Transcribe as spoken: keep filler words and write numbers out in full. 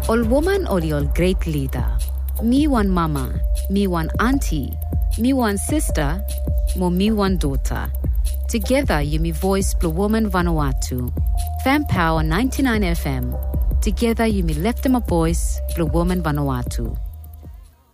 Ol woman or ol great leader. Me one mama, me one auntie, me one sister, mo me one daughter. Together you me voice Blue Woman Vanuatu. Fan Power ninety-nine F M. Together you me left them a voice Blue Woman Vanuatu.